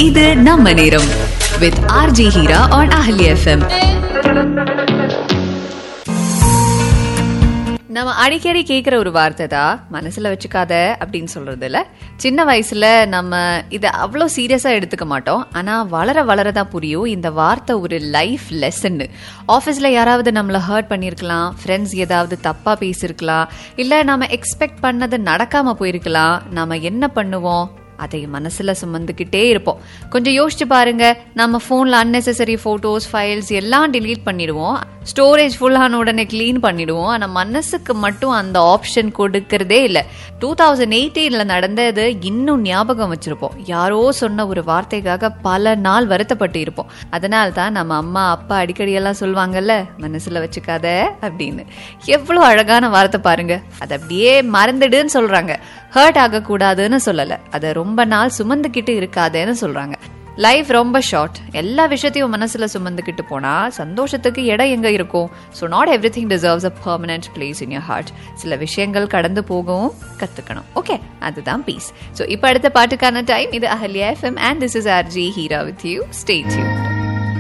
இது நம்ம நேரம் with RJ Hira on Ahli FM. நம்ம அடிக்கடி கேட்குற ஒரு வார்த்தை தான் மனசுல வச்சுக்காத அப்படின்னு சொல்றது இல்ல. சின்ன வயசுல நம்ம இதை அவ்வளோ சீரியஸா எடுத்துக்க மாட்டோம். ஆனா வளர வளரதான் புரியும் இந்த வார்த்தை ஒரு லைஃப் லெசன். ஆஃபீஸ்ல யாராவது நம்மளை ஹர்ட் பண்ணியிருக்கலாம், ஃப்ரெண்ட்ஸ் ஏதாவது தப்பா பேசியிருக்கலாம், இல்ல நம்ம எக்ஸ்பெக்ட் பண்ணது நடக்காம போயிருக்கலாம். நாம என்ன பண்ணுவோம்? அதை மனசுல சுமந்துக்கிட்டே இருப்போம். கொஞ்சம் யோசிச்சு பாருங்க, நம்ம போன்ல அன்னெசரி போட்டோஸ், ஃபைல்ஸ் எல்லாம் டிலீட் பண்ணிடுவோம், ஸ்டோரேஜ் ஃபுல்லான உடனே கிளீன் பண்ணிடுவோம். ஆனா மனசுக்கு மட்டும் அந்த ஆப்ஷன் கொடுக்கறதே இல்லை. 2018 நடந்தது இன்னும் ஞாபகம் வச்சிருப்போம். யாரோ சொன்ன ஒரு வார்த்தைக்காக பல நாள் வருத்தப்பட்டு இருப்போம். அதனால தான் நம்ம அம்மா அப்பா அடிக்கடி எல்லாம் சொல்லுவாங்கல்ல, மனசுல வச்சுக்காத அப்படின்னு. எவ்வளவு அழகான வார்த்தை பாருங்க. அதை அப்படியே மறந்துடுன்னு சொல்றாங்க. ஹர்ட் ஆகக்கூடாதுன்னு சொல்லல, அதை ரொம்ப நாள் சுமந்துக்கிட்டு இருக்காதுன்னு சொல்றாங்க. லைஃப் ரொம்ப ஷார்ட். எல்லா விஷயத்தையும் மனசுல சுமந்துக்கிட்டு போனா சந்தோஷத்துக்கு இடம் எங்க இருக்கும்? So not every thing deserves a permanent place in your heart. சில விஷயங்கள் கடந்து போகவும் கத்துக்கணும். ஓகே, அதுதான் பீஸ். ஸோ இப்போ அடுத்த பாட்டுக்கான டைம். இது Ahalya FM and this is RJ Hira with you. Stay tuned.